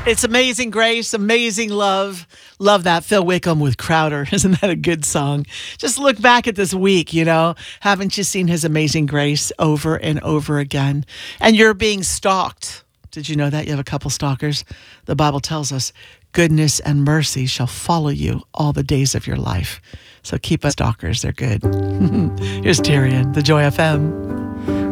It's Amazing Grace, Amazing Love. Love that. Phil Wickham with Crowder. Isn't that a good song? Just look back at this week, Haven't you seen his amazing grace over and over again? And you're being stalked. Did you know that? You have a couple stalkers. The Bible tells us goodness and mercy shall follow you all the days of your life. So keep us stalkers. They're good. Here's Tyrion, the Joy FM.